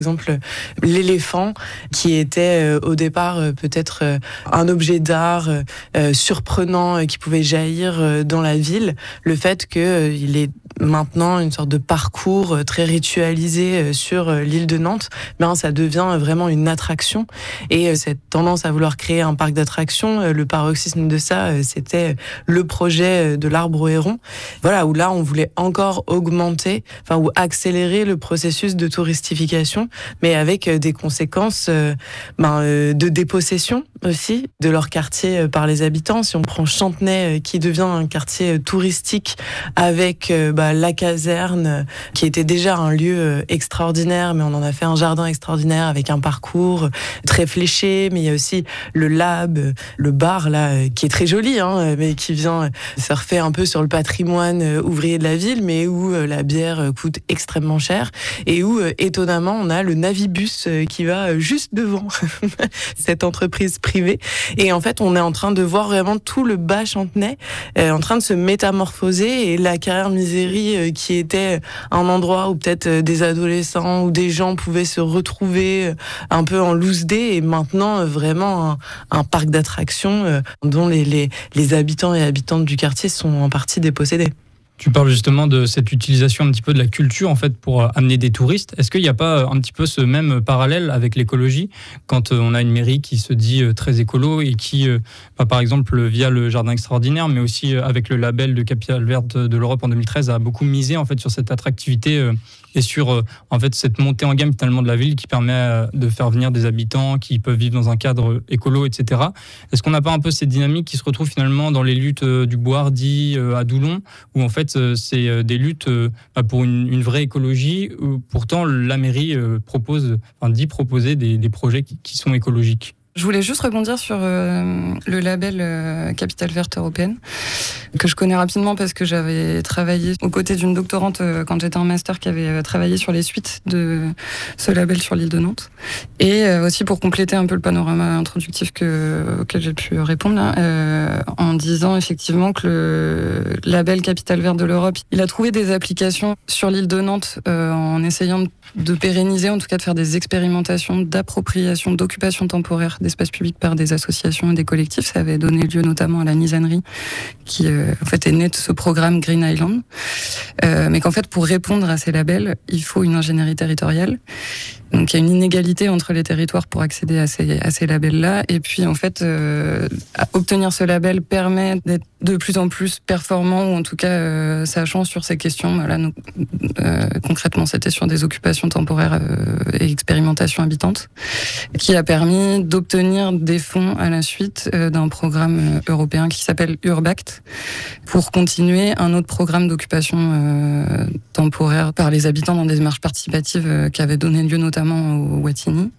Exemple, l'éléphant qui était au départ peut-être un objet d'art surprenant qui pouvait jaillir dans la ville, le fait qu'il est maintenant une sorte de parcours très ritualisé sur l'île de Nantes, ben ça devient vraiment une attraction. Et cette tendance à vouloir créer un parc d'attractions, le paroxysme de ça, c'était le projet de l'Arbre au Héron. Voilà, où là on voulait encore augmenter, ou accélérer le processus de touristification, mais avec des conséquences de dépossession aussi de leur quartier par les habitants. Si on prend Chantenay, qui devient un quartier touristique avec la caserne, qui était déjà un lieu extraordinaire, mais on en a fait un jardin extraordinaire avec un parcours très fléché, mais il y a aussi le lab, le bar là, qui est très joli, mais qui vient surfer un peu sur le patrimoine ouvrier de la ville, mais où la bière coûte extrêmement cher, et où étonnamment on a le Navibus qui va juste devant cette entreprise privée. Et en fait on est en train de voir vraiment tout le bas Chantenay en train de se métamorphoser, et la carrière Misery qui était un endroit où peut-être des adolescents ou des gens pouvaient se retrouver un peu en loose day, et maintenant vraiment un parc d'attractions dont les habitants et habitantes du quartier sont en partie dépossédés. Tu parles justement de cette utilisation un petit peu de la culture en fait pour amener des touristes. Est-ce qu'il n'y a pas un petit peu ce même parallèle avec l'écologie quand on a une mairie qui se dit très écolo et qui, par exemple via le jardin extraordinaire, mais aussi avec le label de Capitale Verte de l'Europe en 2013, a beaucoup misé en fait sur cette attractivité et sur en fait cette montée en gamme finalement de la ville qui permet de faire venir des habitants qui peuvent vivre dans un cadre écolo, etc. Est-ce qu'on n'a pas un peu cette dynamique qui se retrouve finalement dans les luttes du Bois-Hardy à Doulon, où en fait c'est des luttes pour une vraie écologie, où pourtant la mairie dit proposer des projets qui sont écologiques? Je voulais juste rebondir sur le label Capitale Verte Européenne, que je connais rapidement parce que j'avais travaillé aux côtés d'une doctorante quand j'étais en master qui avait travaillé sur les suites de ce label sur l'île de Nantes. Et aussi pour compléter un peu le panorama introductif auquel j'ai pu répondre là, en disant effectivement que le label Capitale Verte de l'Europe, il a trouvé des applications sur l'île de Nantes en essayant de pérenniser, en tout cas de faire des expérimentations d'appropriation, d'occupation temporaire d'espaces publics par des associations et des collectifs. Ça avait donné lieu notamment à la Nisannerie, qui en fait est née de ce programme Green Island. Mais qu'en fait, pour répondre à ces labels, il faut une ingénierie territoriale. Donc il y a une inégalité entre les territoires pour accéder à ces labels-là. Et puis en fait, obtenir ce label permet d'être de plus en plus performant, ou en tout cas sachant sur ces questions. Voilà, concrètement, c'était sur des occupations temporaires et expérimentations habitantes, qui a permis d'obtenir des fonds à la suite d'un programme européen qui s'appelle Urbact, pour continuer un autre programme d'occupation temporaire par les habitants dans des démarches participatives qui avaient donné lieu notamment au Watini,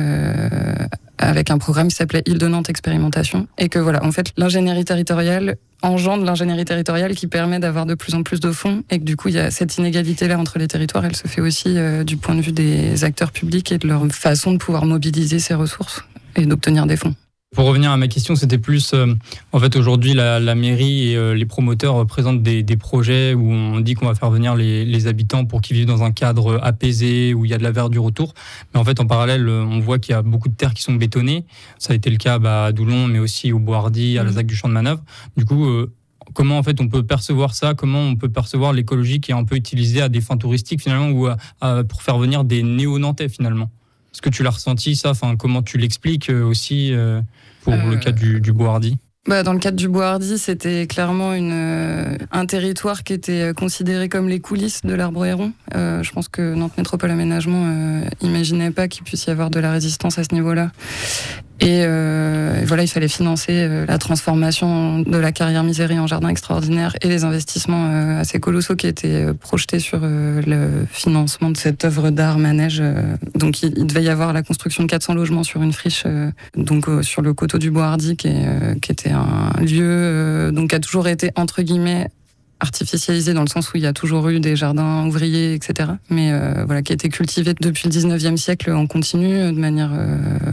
avec un programme qui s'appelait Île de Nantes Expérimentation. Et que voilà, en fait, l'ingénierie territoriale engendre l'ingénierie territoriale qui permet d'avoir de plus en plus de fonds, et que du coup, il y a cette inégalité-là entre les territoires. Elle se fait aussi du point de vue des acteurs publics et de leur façon de pouvoir mobiliser ces ressources et d'obtenir des fonds. Pour revenir à ma question, c'était plus, en fait, aujourd'hui, la mairie et les promoteurs présentent des projets où on dit qu'on va faire venir les habitants pour qu'ils vivent dans un cadre apaisé, où il y a de la verdure autour. Mais en fait, en parallèle, on voit qu'il y a beaucoup de terres qui sont bétonnées. Ça a été le cas à Doulon, mais aussi au Bois-Hardy, à la ZAC du Champ de Manœuvre. Du coup, comment en fait on peut percevoir ça? Comment on peut percevoir l'écologie qui est un peu utilisée à des fins touristiques finalement, ou pour faire venir des néo-nantais finalement? Est-ce que tu l'as ressenti ça? Comment tu l'expliques aussi pour le cas du Bois-Hardy? Dans le cadre du Bois-Hardy, c'était clairement un territoire qui était considéré comme les coulisses de l'Arbre au Héron. Je pense que Nantes Métropole Aménagement imaginait pas qu'il puisse y avoir de la résistance à ce niveau-là. Et voilà, il fallait financer la transformation de la carrière Misery en jardin extraordinaire et les investissements assez colossaux qui étaient projetés sur le financement de cette œuvre d'art manège. Donc il devait y avoir la construction de 400 logements sur une friche, sur le coteau du Bois-Hardy, qui était un lieu qui a toujours été entre guillemets artificialisé, dans le sens où il y a toujours eu des jardins ouvriers, etc. Mais qui a été cultivé depuis le 19e siècle en continu, de manière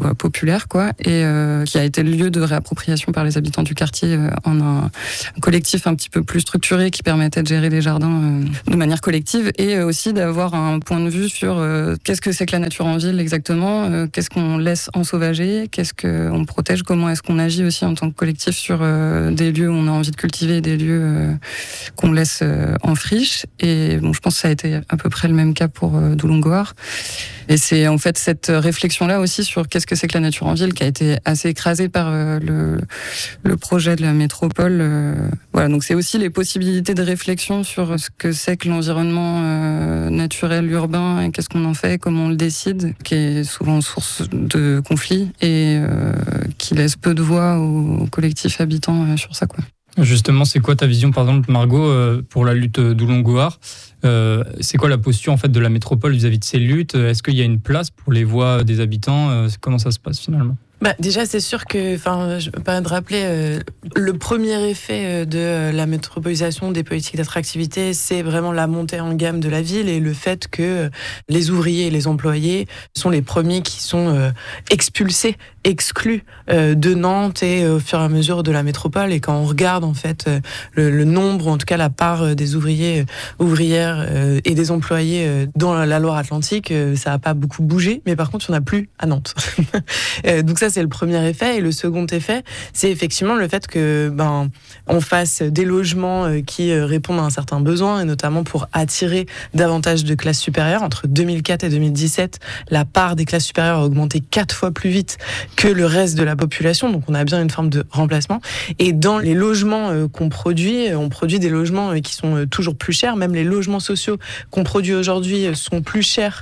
populaire, quoi, et qui a été le lieu de réappropriation par les habitants du quartier en un collectif un petit peu plus structuré qui permettait de gérer les jardins de manière collective, et aussi d'avoir un point de vue sur qu'est-ce que c'est que la nature en ville exactement, qu'est-ce qu'on laisse ensauvager, qu'est-ce qu'on protège, comment est-ce qu'on agit aussi en tant que collectif sur des lieux où on a envie de cultiver, des lieux qu'on laisse en friche. Et bon, je pense que ça a été à peu près le même cas pour Doulongoar. Et c'est en fait cette réflexion-là aussi sur qu'est-ce que c'est que la nature en ville qui a été assez écrasée par le projet de la métropole. Voilà, donc c'est aussi les possibilités de réflexion sur ce que c'est que l'environnement naturel urbain et qu'est-ce qu'on en fait, comment on le décide, qui est souvent source de conflits et qui laisse peu de voix aux collectifs habitants sur ça, quoi. Justement, c'est quoi ta vision, par exemple, Margot, pour la lutte Doulongoar ? C'est quoi la posture en fait de la métropole vis-à-vis de ces luttes ? Est-ce qu'il y a une place pour les voix des habitants ? Comment ça se passe finalement ? Déjà, c'est sûr que, je me permets de rappeler, le premier effet de la métropolisation des politiques d'attractivité, c'est vraiment la montée en gamme de la ville et le fait que les ouvriers et les employés sont les premiers qui sont expulsés, exclus de Nantes et au fur et à mesure de la métropole. Et quand on regarde en fait le nombre, en tout cas la part des ouvriers, ouvrières et des employés dans la Loire-Atlantique, ça n'a pas beaucoup bougé, mais par contre, il n'y en a plus à Nantes. Donc ça, c'est le premier effet. Et le second effet, c'est effectivement le fait que on fasse des logements qui répondent à un certain besoin, et notamment pour attirer davantage de classes supérieures. Entre 2004 et 2017, la part des classes supérieures a augmenté 4 fois plus vite que le reste de la population. Donc on a bien une forme de remplacement. Et dans les logements qu'on produit, on produit des logements qui sont toujours plus chers. Même les logements sociaux qu'on produit aujourd'hui sont plus chers.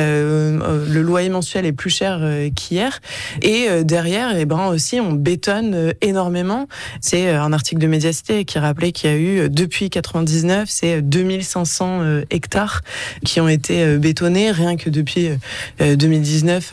Le loyer mensuel est plus cher qu'hier. Et derrière, aussi, on bétonne énormément. C'est un article de Médiacité qui rappelait qu'il y a eu, depuis 99, c'est 2500 hectares qui ont été bétonnés, rien que depuis 2019.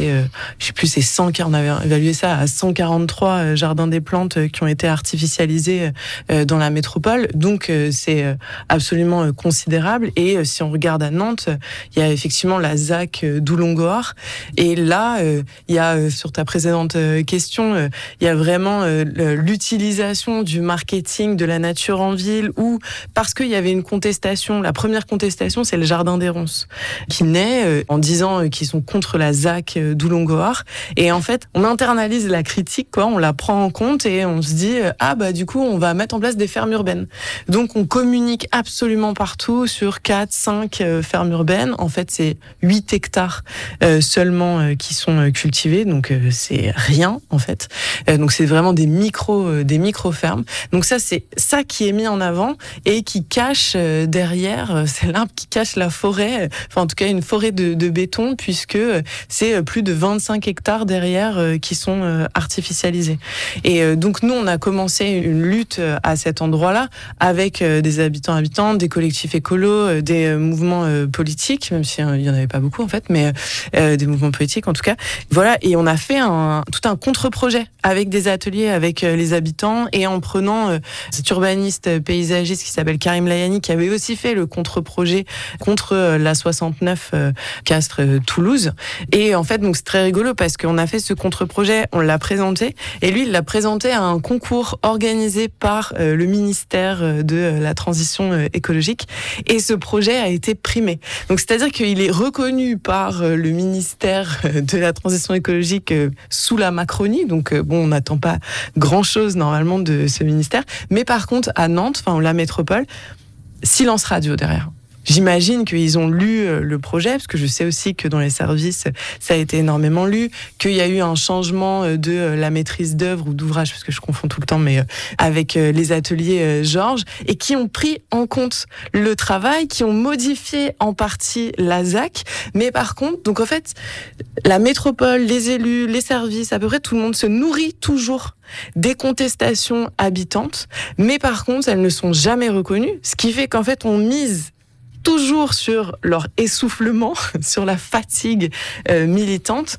C'est 100, on avait évalué ça à 143 jardins des plantes qui ont été artificialisés dans la métropole. Donc, c'est absolument considérable. Et si on regarde à Nantes, il y a effectivement la ZAC Doulongoar. Et là, il y a, sur ta précédente question, il y a vraiment l'utilisation du marketing de la nature en ville, où, parce qu'il y avait une contestation, la première contestation, c'est le Jardin des Ronces, qui naît en disant qu'ils sont contre la ZAC Doulongoar. Et en fait, on internalise la critique, quoi, on la prend en compte et on se dit, du coup, on va mettre en place des fermes urbaines. Donc, on communique absolument partout sur 4, 5 fermes urbaines. En fait, c'est 8 hectares seulement qui sont cultivés. Donc, c'est rien, en fait. Donc, c'est vraiment des micro-fermes. Donc, ça, c'est ça qui est mis en avant et qui cache derrière, c'est l'arbre qui cache la forêt, en tout cas, une forêt de béton, puisque c'est plus de 25 hectares derrière qui sont artificialisés. Et donc, nous, on a commencé une lutte à cet endroit-là avec des habitantes, des collectifs écolos, des mouvements politiques, même s'il n'y en avait pas beaucoup, en fait, mais des mouvements politiques, en tout cas. Voilà, et on a fait tout un contre-projet avec des ateliers avec les habitants et en prenant cet urbaniste paysagiste qui s'appelle Karim Layani, qui avait aussi fait le contre-projet contre la 69 Castres-Toulouse. Et en fait, donc c'est très rigolo parce qu'on a fait ce contre-projet, on l'a présenté, et lui, il l'a présenté à un concours organisé par le ministère de la Transition écologique, et ce projet a été primé. Donc c'est-à-dire qu'il est reconnu par le ministère de la Transition écologique sous la Macronie, donc on n'attend pas grand-chose normalement de ce ministère, mais par contre à Nantes, la métropole, silence radio derrière. J'imagine qu'ils ont lu le projet, parce que je sais aussi que dans les services, ça a été énormément lu, qu'il y a eu un changement de la maîtrise d'œuvre ou d'ouvrage, parce que je confonds tout le temps, mais avec les ateliers Georges, et qui ont pris en compte le travail, qui ont modifié en partie la ZAC. Mais par contre, donc en fait, la métropole, les élus, les services, à peu près tout le monde se nourrit toujours des contestations habitantes, mais par contre, elles ne sont jamais reconnues, ce qui fait qu'en fait, on mise toujours sur leur essoufflement, sur la fatigue militante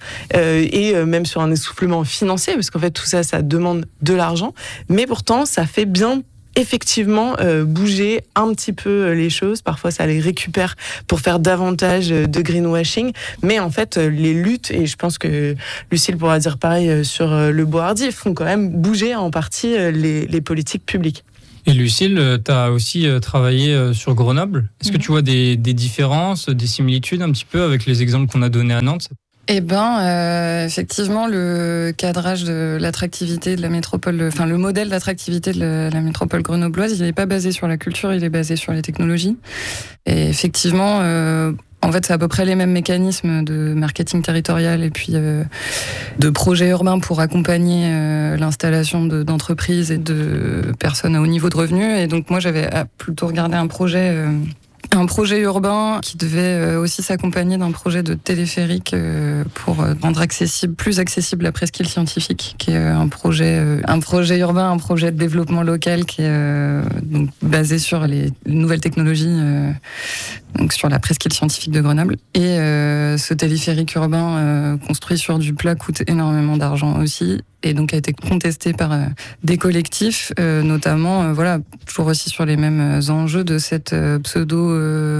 et même sur un essoufflement financier, parce qu'en fait tout ça, ça demande de l'argent, mais pourtant ça fait bien effectivement bouger un petit peu les choses. Parfois, ça les récupère pour faire davantage de greenwashing. Mais en fait, les luttes, et je pense que Lucile pourra dire pareil sur le Bois-Hardy, font quand même bouger en partie les politiques publiques. Et Lucile, tu as aussi travaillé sur Grenoble. Est-ce que tu vois des différences, des similitudes un petit peu avec les exemples qu'on a donnés à Nantes ? Effectivement, le cadrage de l'attractivité de la métropole, le modèle d'attractivité de la métropole grenobloise, il n'est pas basé sur la culture, il est basé sur les technologies. Et effectivement, en fait, c'est à peu près les mêmes mécanismes de marketing territorial et puis de projets urbains pour accompagner l'installation d'entreprises et de personnes à haut niveau de revenus. Et donc, moi, j'avais plutôt regardé un projet urbain qui devait aussi s'accompagner d'un projet de téléphérique pour rendre plus accessible la presqu'île scientifique, qui est un projet urbain, un projet de développement local qui est donc basé sur les nouvelles technologies, donc sur la presqu'île scientifique de Grenoble. Et ce téléphérique urbain construit sur du plat coûte énormément d'argent aussi, et donc a été contesté par des collectifs, notamment, toujours aussi sur les mêmes enjeux de cette pseudo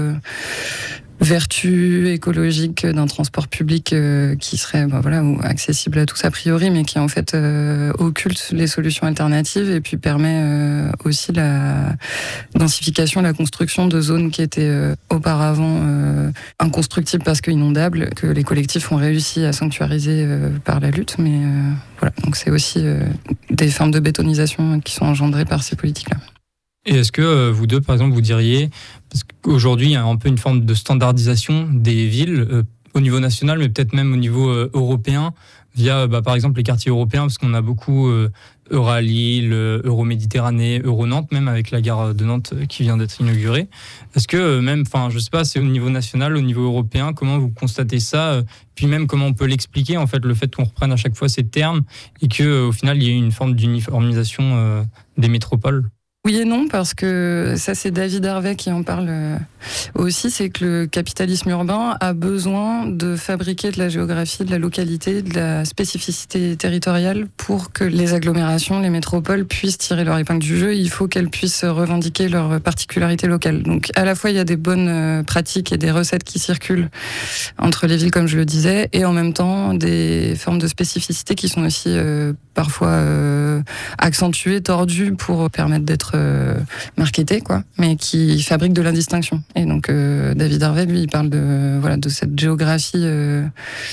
vertu écologique d'un transport public qui serait accessible à tous a priori, mais qui en fait occulte les solutions alternatives et puis permet aussi la densification, la construction de zones qui étaient auparavant inconstructibles parce qu'inondables, que les collectifs ont réussi à sanctuariser par la lutte, mais donc c'est aussi des formes de bétonisation qui sont engendrées par ces politiques-là. Et est-ce que vous deux, par exemple, vous diriez, parce qu'aujourd'hui, il y a un peu une forme de standardisation des villes au niveau national, mais peut-être même au niveau européen, via, par exemple, les quartiers européens, parce qu'on a beaucoup Euralille, Euroméditerranée, Euro-Nantes, même avec la gare de Nantes qui vient d'être inaugurée. Est-ce que même, je sais pas, c'est au niveau national, au niveau européen, comment vous constatez ça, puis même comment on peut l'expliquer, en fait, le fait qu'on reprenne à chaque fois ces termes et qu'au final, il y ait une forme d'uniformisation des métropoles ? Oui et non, parce que ça, c'est David Harvey qui en parle aussi, c'est que le capitalisme urbain a besoin de fabriquer de la géographie, de la localité, de la spécificité territoriale pour que les agglomérations, les métropoles puissent tirer leur épingle du jeu. Il faut qu'elles puissent revendiquer leurs particularités locales. Donc à la fois, il y a des bonnes pratiques et des recettes qui circulent entre les villes, comme je le disais, et en même temps, des formes de spécificité qui sont aussi parfois accentuées, tordues pour permettre d'être marketé, mais qui fabrique de l'indistinction. Et donc David Harvey, lui, il parle de cette géographie, de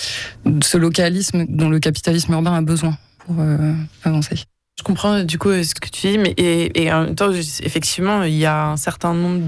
ce localisme dont le capitalisme urbain a besoin pour avancer. Je comprends du coup ce que tu dis, mais et en même temps, effectivement, il y a un certain nombre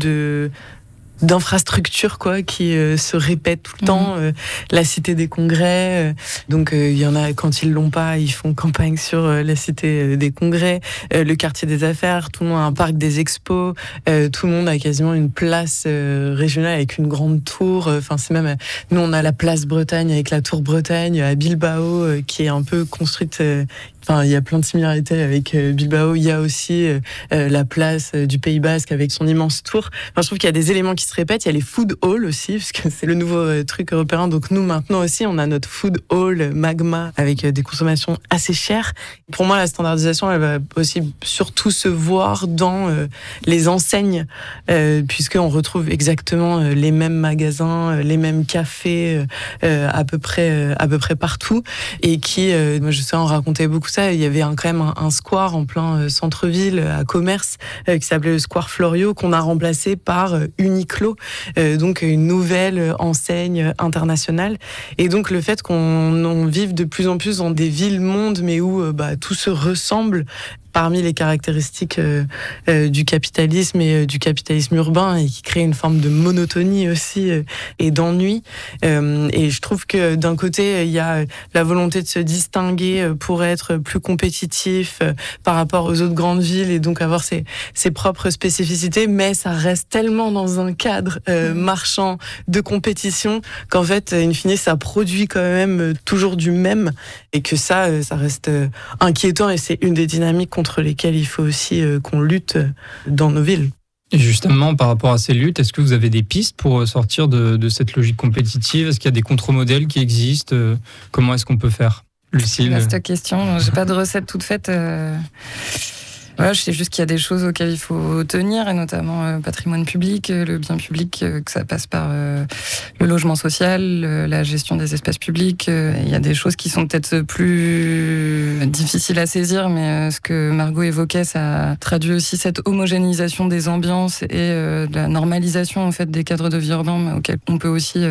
d'infrastructures qui se répètent tout le temps, la cité des congrès, donc il y en a, quand ils l'ont pas, ils font campagne sur la cité des congrès, le quartier des affaires, tout le monde a un parc des expos, tout le monde a quasiment une place régionale avec une grande tour, c'est même, nous on a la place Bretagne avec la tour Bretagne à Bilbao qui est un peu construite, il y a plein de similarités avec Bilbao. Il y a aussi la place du Pays Basque avec son immense tour. Je trouve qu'il y a des éléments qui se répètent. Il y a les food halls aussi, parce que c'est le nouveau truc européen. Donc nous, maintenant aussi, on a notre food hall Magma avec des consommations assez chères. Pour moi, la standardisation, elle va aussi surtout se voir dans les enseignes, puisqu'on retrouve exactement les mêmes magasins, les mêmes cafés à peu près partout. Et qui, moi je sais, on racontait beaucoup ça. Il y avait quand même un square en plein centre-ville à Commerce qui s'appelait le Square Florio, qu'on a remplacé par Uniqlo, donc une nouvelle enseigne internationale. Et donc le fait qu'on vive de plus en plus dans des villes-mondes, mais où tout se ressemble, parmi les caractéristiques du capitalisme et du capitalisme urbain, et qui crée une forme de monotonie aussi et d'ennui. Et je trouve que d'un côté, il y a la volonté de se distinguer pour être plus compétitif par rapport aux autres grandes villes et donc avoir ses propres spécificités, mais ça reste tellement dans un cadre marchand de compétition qu'en fait, in fine, ça produit quand même toujours du même, et que ça reste inquiétant, et c'est une des dynamiques contre lesquelles il faut aussi qu'on lutte dans nos villes. Et justement, par rapport à ces luttes, est-ce que vous avez des pistes pour sortir de cette logique compétitive ? Est-ce qu'il y a des contre-modèles qui existent ? Comment est-ce qu'on peut faire ? Lucile ? Vaste question. J'ai pas de recette toute faite. Voilà, je sais juste qu'il y a des choses auxquelles il faut tenir, et notamment patrimoine public, le bien public, que ça passe par le logement social, la gestion des espaces publics. Il y a des choses qui sont peut-être plus difficiles à saisir, mais ce que Margot évoquait, ça traduit aussi cette homogénéisation des ambiances et de la normalisation en fait des cadres de vie urbains, auxquels on peut aussi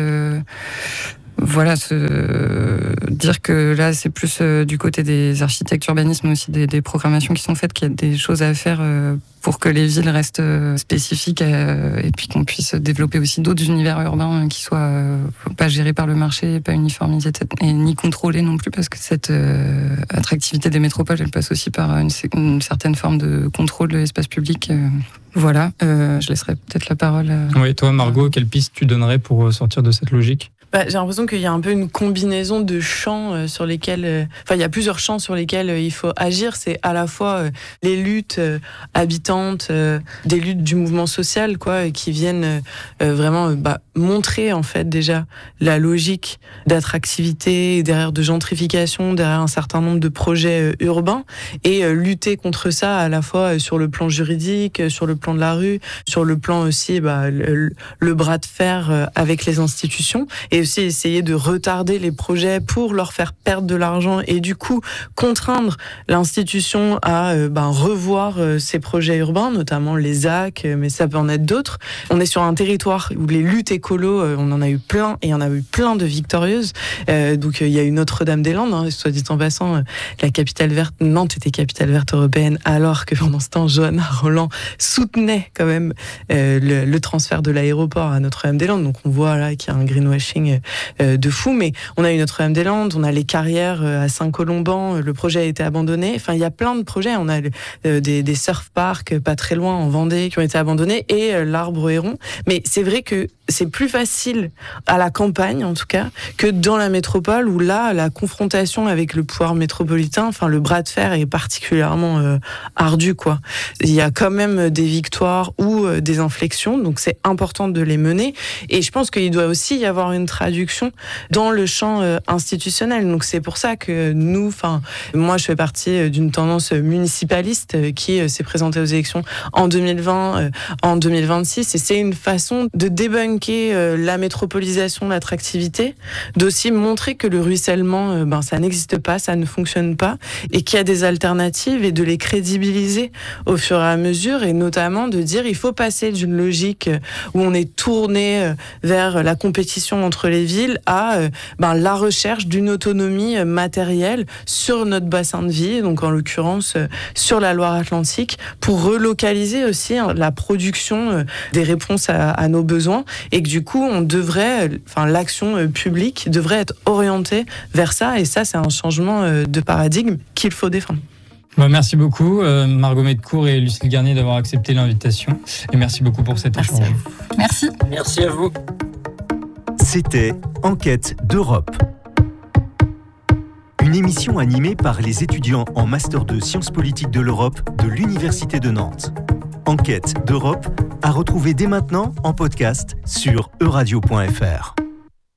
se dire que là c'est plus du côté des architectes urbanisme, aussi des programmations qui sont faites, qu'il y a des choses à faire pour que les villes restent spécifiques et puis qu'on puisse développer aussi d'autres univers urbains qui soient pas gérés par le marché, pas uniformisés et ni contrôlés non plus, parce que cette attractivité des métropoles, elle passe aussi par une certaine forme de contrôle de l'espace public. Voilà, je laisserai peut-être la parole. Oui, toi Margot, quelle piste tu donnerais pour sortir de cette logique ? J'ai l'impression qu'il y a un peu une combinaison de champs sur lesquels... il y a plusieurs champs sur lesquels il faut agir. C'est à la fois les luttes habitantes, des luttes du mouvement social, qui viennent vraiment montrer, en fait, déjà la logique d'attractivité, derrière de gentrification, derrière un certain nombre de projets urbains, et lutter contre ça à la fois sur le plan juridique, sur le plan de la rue, sur le plan aussi, le bras de fer avec les institutions, et aussi essayer de retarder les projets pour leur faire perdre de l'argent et du coup contraindre l'institution à revoir ces projets urbains, notamment les ZAC, mais ça peut en être d'autres. On est sur un territoire où les luttes écolo, on en a eu plein, et il y en a eu plein de victorieuses. Donc il y a eu Notre-Dame-des-Landes, soit dit en passant, la capitale verte, Nantes était capitale verte européenne, alors que pendant ce temps, Johanna Rolland soutenait quand même le transfert de l'aéroport à Notre-Dame-des-Landes. Donc on voit là qu'il y a un greenwashing de fou, mais on a eu Notre-Dame-des-Landes, on a les carrières à Saint-Colomban, le projet a été abandonné. Enfin, il y a plein de projets. On a des surf parks pas très loin en Vendée qui ont été abandonnés, et l'Arbre Héron. Mais c'est vrai que c'est plus facile à la campagne, en tout cas, que dans la métropole, où là, la confrontation avec le pouvoir métropolitain, le bras de fer est particulièrement ardu, quoi. Il y a quand même des victoires ou des inflexions, donc c'est important de les mener. Et je pense qu'il doit aussi y avoir une traduction dans le champ institutionnel. Donc c'est pour ça que moi je fais partie d'une tendance municipaliste qui s'est présentée aux élections en 2020, en 2026, et c'est une façon de débunker la métropolisation, l'attractivité, d'aussi montrer que le ruissellement, ça n'existe pas, ça ne fonctionne pas, et qu'il y a des alternatives, et de les crédibiliser au fur et à mesure, et notamment de dire il faut passer d'une logique où on est tourné vers la compétition entre les villes à la recherche d'une autonomie matérielle sur notre bassin de vie, donc en l'occurrence sur la Loire-Atlantique, pour relocaliser aussi la production des réponses à nos besoins, et que du coup l'action publique devrait être orientée vers ça, et ça c'est un changement de paradigme qu'il faut défendre. Merci beaucoup Margot Medecourt et Lucille Garnier d'avoir accepté l'invitation, et merci beaucoup pour cet échange. Merci. Merci à vous. C'était Enquête d'Europe. Une émission animée par les étudiants en Master 2 Sciences politiques de l'Europe de l'Université de Nantes. Enquête d'Europe à retrouver dès maintenant en podcast sur euradio.fr.